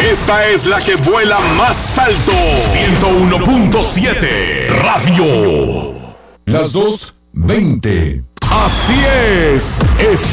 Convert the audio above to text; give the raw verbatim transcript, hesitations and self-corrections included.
Esta es la que vuela más alto. ciento uno punto siete Radio. Las dos veinte. Así es. Es